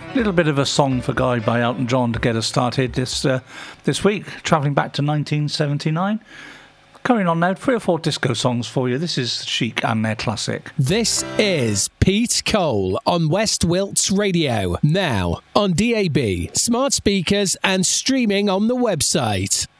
Little bit of a song for Guy by Elton John to get us started this week, travelling back to 1979. Carrying on now, 3 or 4 disco songs for you. This is Chic and their classic. This is Pete Cole on West Wilts Radio, now on DAB, smart speakers and streaming on the website.